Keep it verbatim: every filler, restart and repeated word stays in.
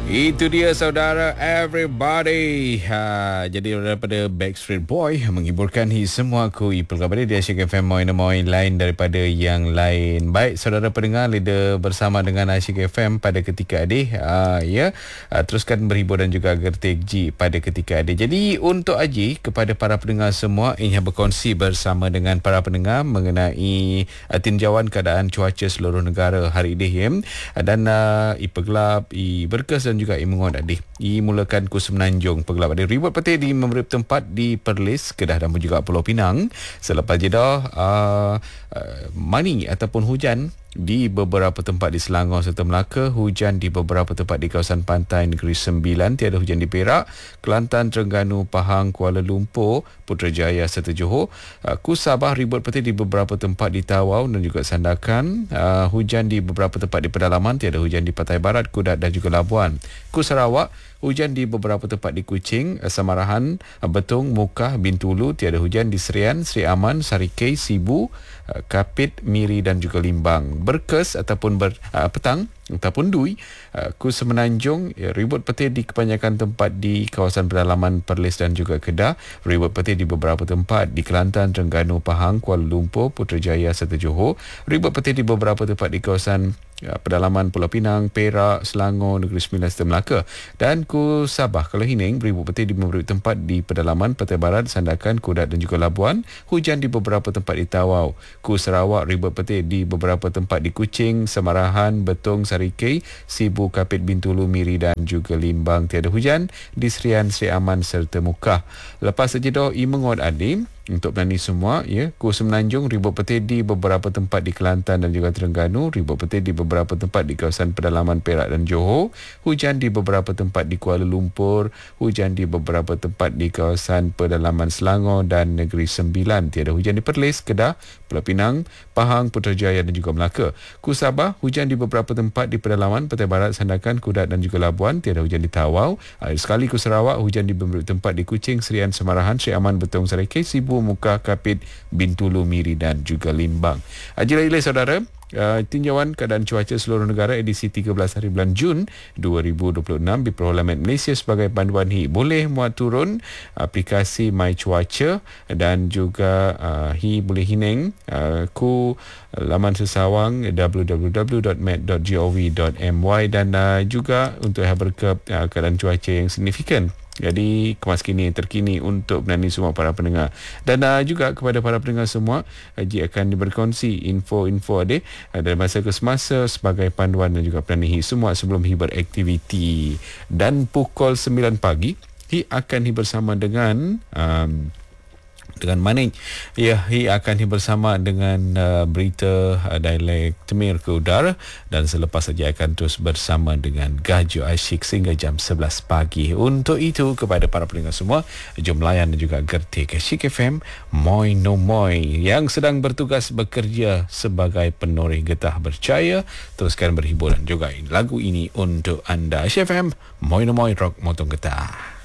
Itu dia saudara everybody. Ha, jadi daripada Backstreet Boy menghiburkan hi semua ku ipul kabar di Asyik F M moi-moi lain daripada yang lain. Baik saudara pendengar, leader bersama dengan Asyik F M pada ketika adik. Ha, ya, ha, teruskan berhibur dan juga gertik G pada ketika adik. Jadi untuk Aji kepada para pendengar semua ingin berkongsi bersama dengan para pendengar mengenai uh, tinjauan keadaan cuaca seluruh negara hari ini ya. Dan uh, i pegelap, i berkes dan juga i mengon adik. I mulakan ku Semenanjung pegelap adik. Ribut peti di memberi tempat di Perlis, Kedah dan juga Pulau Pinang. Selepas jeda uh, uh, mani ataupun hujan di beberapa tempat di Selangor serta Melaka, hujan di beberapa tempat di kawasan pantai Negeri Sembilan, tiada hujan di Perak, Kelantan, Terengganu, Pahang, Kuala Lumpur, Putrajaya serta Johor. Uh, ku Sabah ribut peti di beberapa tempat di Tawau dan juga Sandakan, uh, hujan di beberapa tempat di pedalaman, tiada hujan di Pantai Barat, Kudat dan juga Labuan. Ku Sarawak hujan di beberapa tempat di Kuching, Samarahan, Betong, Mukah, Bintulu, tiada hujan di Serian, Seri Aman, Sarikei, Sibu, Kapit, Miri dan juga Limbang. Berkes ataupun ber, uh, petang ataupun Dui, uh, ku Semenanjung ya, ribut peti di kebanyakan tempat di kawasan pedalaman Perlis dan juga Kedah, ribut peti di beberapa tempat di Kelantan, Terengganu, Pahang, Kuala Lumpur, Putrajaya serta Johor, ribut peti di beberapa tempat di kawasan ya, pedalaman Pulau Pinang, Perak, Selangor, Negeri Sembilan serta Melaka. Dan ku Sabah kalau Hining ribut peti di beberapa tempat di pedalaman Pantai Barat, Sandakan, Kudat dan juga Labuan, hujan di beberapa tempat di Tawau. Ku Sarawak ribut peti di beberapa tempat di Kuching, Samarahan, Betong, Sarikei, Sibu, Kapit, Bintulu, Miri dan juga Limbang, tiada hujan di Serian, Seri Aman serta Mukah. Lepas sejedah i mengot adim untuk pelani semua ya, ku Semenanjung ribut peti di beberapa tempat di Kelantan dan juga Terengganu, ribut peti di beberapa tempat di kawasan pedalaman Perak dan Johor, hujan di beberapa tempat di Kuala Lumpur, hujan di beberapa tempat di kawasan pedalaman Selangor dan Negeri Sembilan, tiada hujan di Perlis, Kedah, Pulau Pinang, Pahang, Putrajaya dan juga Melaka. Ku Sabah hujan di beberapa tempat di pedalaman Pantai Barat, Sandakan, Kudat dan juga Labuan, tiada hujan di Tawau. Sekali ku Sarawak hujan di beberapa tempat di Kuching, Serian, Samarahan, Seri Aman, Betong, Sarikei, Sibu, Mukah, Kapit, Bintulu, Miri dan juga Limbang. Ajilai saudara, Uh, tinjauan keadaan cuaca seluruh negara edisi tiga belas hari bulan Jun dua ribu dua puluh enam di Parlimen Malaysia sebagai panduan hi boleh muat turun aplikasi My Cuaca dan juga uh, hi boleh hineng uh, ku laman sesawang w w w dot met dot gov dot my dan uh, juga untuk yang berke uh, keadaan cuaca yang signifikan. Jadi kemas kini terkini untuk menani semua para pendengar. Dan uh, juga kepada para pendengar semua, Haji akan berkongsi info-info adik uh, dari masa ke semasa sebagai panduan dan juga penani semua sebelum hi beraktiviti. Dan pukul sembilan pagi hi akan hi bersama dengan um, dengan Maning. Ya, ia akan bersama dengan uh, berita uh, dialek Temir ke udara dan selepas saja akan terus bersama dengan Gaju Asyik sehingga jam sebelas pagi. Untuk itu kepada para pendengar semua, jom layan dan juga gertik Asyik F M Moi No Moi yang sedang bertugas bekerja sebagai penoreh getah bercahaya, teruskan berhibur dan juga lagu ini untuk anda. Asyik F M Moi No Moi Rock Motong Getah.